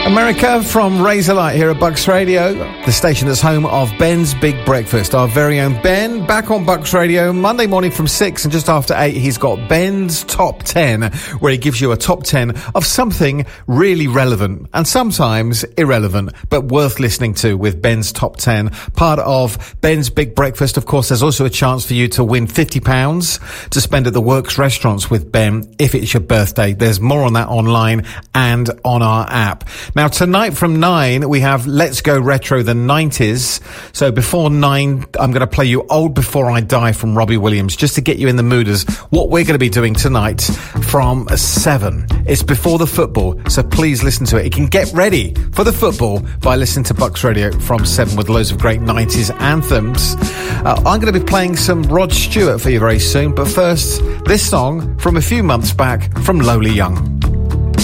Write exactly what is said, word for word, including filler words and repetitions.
America from Razorlight here at Bucks Radio, the station that's home of Ben's Big Breakfast. Our very own Ben, back on Bucks Radio, Monday morning from six and just after eight, he's got Ben's Top ten, where he gives you a top ten of something really relevant and sometimes irrelevant, but worth listening to with Ben's Top ten. Part of Ben's Big Breakfast, of course, there's also a chance for you to win fifty pounds to spend at the Works restaurants with Ben if it's your birthday. There's more on that online and on our app. Now, tonight from nine, we have Let's Go Retro, the nineties. So before nine, I'm going to play you Old Before I Die from Robbie Williams, just to get you in the mood as what we're going to be doing tonight from seven. It's before the football, so please listen to it. You can get ready for the football by listening to Bucks Radio from seven with loads of great nineties anthems. Uh, I'm going to be playing some Rod Stewart for you very soon, but first, this song from a few months back from Lowly Young.